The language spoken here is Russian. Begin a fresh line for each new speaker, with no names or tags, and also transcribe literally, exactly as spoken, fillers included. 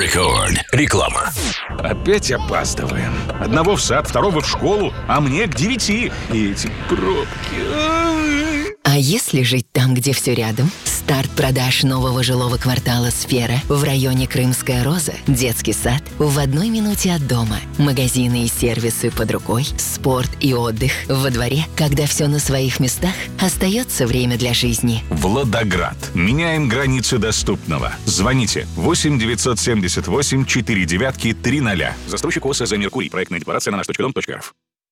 Рекорд. Реклама.
Опять опаздываем. Одного в сад, второго в школу, а мне к девяти. И эти пробки.
А если жить там, где все рядом? Старт продаж нового жилого квартала «Сфера» в районе Крымская Роза, детский сад в одной минуте от дома, магазины и сервисы под рукой, спорт и отдых во дворе. Когда все на своих местах, остается время для жизни.
Владоград. Меняем границы доступного. Звоните восемь девятьсот семьдесят восемь четыре девятки три ноля. Застройщик ОСЗ «Меркурий». Проектная декларация на наш точка дом точка рф.